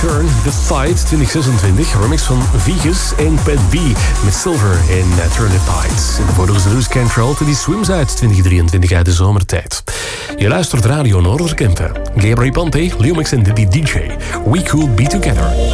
Turn the Tide 2026. Remix van Vegas en Pat B met Silver in Turn the Tide. En de vorige Loose Control to die Swims uit 2023 uit de zomertijd. Je luistert Radio Noorderkempen. Gabriel Ponte, Lumix en Diddy DJ. We Could Be Together.